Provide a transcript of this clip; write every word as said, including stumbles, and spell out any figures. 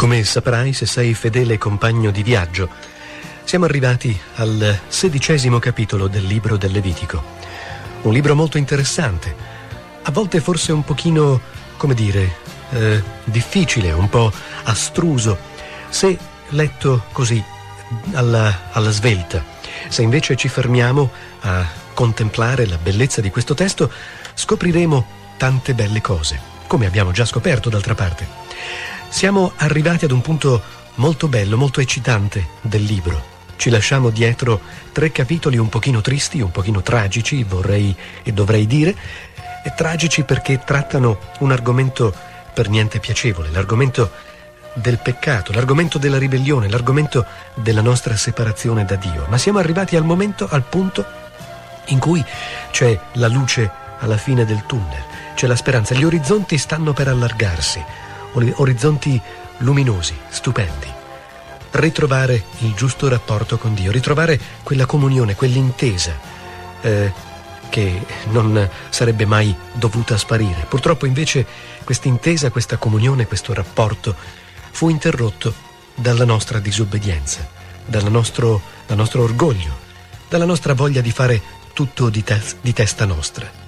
Come saprai se sei fedele compagno di viaggio, siamo arrivati al sedicesimo capitolo del libro del Levitico. Un libro molto interessante, a volte forse un pochino, come dire, eh, difficile, un po' astruso, se letto così alla, alla svelta. Se invece ci fermiamo a contemplare la bellezza di questo testo, scopriremo tante belle cose, come abbiamo già scoperto d'altra parte. Siamo arrivati ad un punto molto bello, molto eccitante del libro. Ci lasciamo dietro tre capitoli un pochino tristi, un pochino tragici, vorrei e dovrei dire, e tragici perché trattano un argomento per niente piacevole, l'argomento del peccato, l'argomento della ribellione, l'argomento della nostra separazione da Dio. Ma siamo arrivati al momento, al punto in cui c'è la luce alla fine del tunnel, c'è la speranza, gli orizzonti stanno per allargarsi, orizzonti luminosi, stupendi. Ritrovare il giusto rapporto con Dio, ritrovare quella comunione, quell'intesa eh, che non sarebbe mai dovuta sparire. Purtroppo invece questa intesa, questa comunione, questo rapporto fu interrotto dalla nostra disobbedienza, dal nostro, dal nostro orgoglio, dalla nostra voglia di fare tutto di, te- di testa nostra.